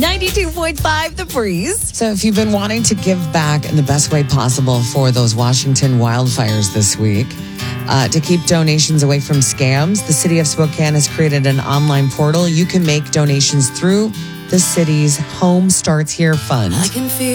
92.5 The Breeze. So if you've been wanting to give back in the best way possible for those Washington wildfires this week, to keep donations away from scams, the city of Spokane has created an online portal. You can make donations through the city's Home Starts Here Fund.